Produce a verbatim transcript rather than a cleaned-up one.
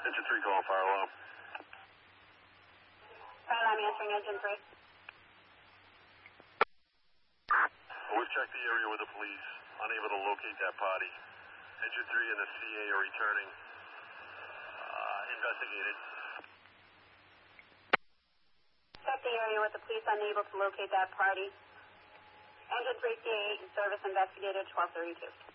Engine three call fire alarm. Fire alarm answering engine three. We've checked the area with the police, unable to locate that party. Engine three and the C A are returning. Uh, investigated. Check the area with the police, unable to locate that party. Engine three, C A eight in service, investigated, twelve thirty-two.